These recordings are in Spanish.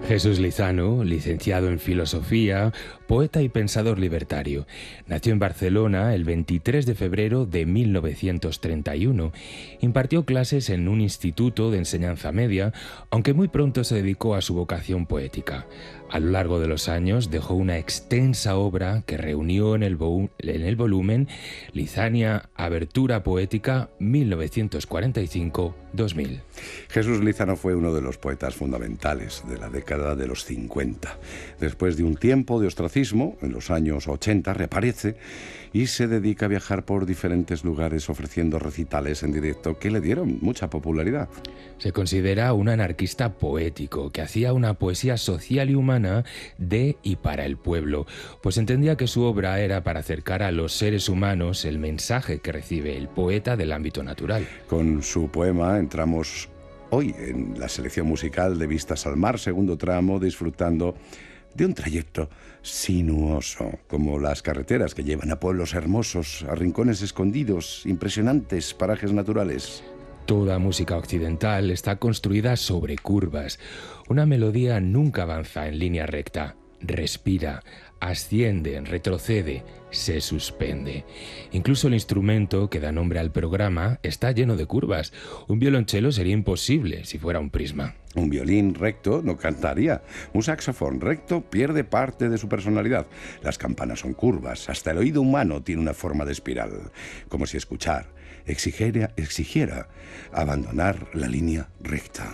Jesús Lizano, licenciado en Filosofía, poeta y pensador libertario, nació en Barcelona el 23 de febrero de 1931. Impartió clases en un instituto de enseñanza media, aunque muy pronto se dedicó a su vocación poética. A lo largo de los años dejó una extensa obra que reunió en el volumen Lizania Abertura Poética 1945-2000. Jesús Lizano fue uno de los poetas fundamentales de la década de los 50. Después de un tiempo de ostracismo, en los años 80 reaparece y se dedica a viajar por diferentes lugares ofreciendo recitales en directo que le dieron mucha popularidad. Se considera un anarquista poético que hacía una poesía social y humana de y para el pueblo, pues entendía que su obra era para acercar a los seres humanos el mensaje que recibe el poeta del ámbito natural. Con su poema entramos hoy en la selección musical de Vistas al Mar, segundo tramo, disfrutando de un trayecto sinuoso, como las carreteras que llevan a pueblos hermosos, a rincones escondidos, impresionantes parajes naturales. Toda música occidental está construida sobre curvas. Una melodía nunca avanza en línea recta. Respira, asciende, retrocede, se suspende. Incluso el instrumento que da nombre al programa está lleno de curvas. Un violonchelo sería imposible si fuera un prisma. Un violín recto no cantaría. Un saxofón recto pierde parte de su personalidad. Las campanas son curvas. Hasta el oído humano tiene una forma de espiral. Como si escuchar exigiera abandonar la línea recta.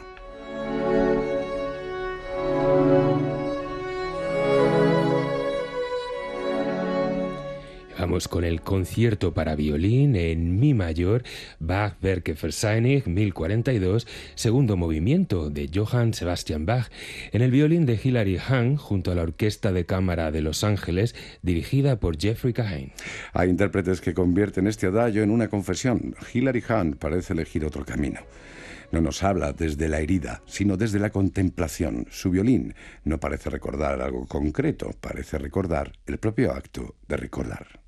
Vamos con el concierto para violín en mi mayor, Bach Werke für Seinig 1042, segundo movimiento de Johann Sebastian Bach, en el violín de Hilary Hahn junto a la Orquesta de Cámara de Los Ángeles, dirigida por Jeffrey Kahane. Hay intérpretes que convierten este adagio en una confesión. Hilary Hahn parece elegir otro camino. No nos habla desde la herida, sino desde la contemplación. Su violín no parece recordar algo concreto, parece recordar el propio acto de recordar.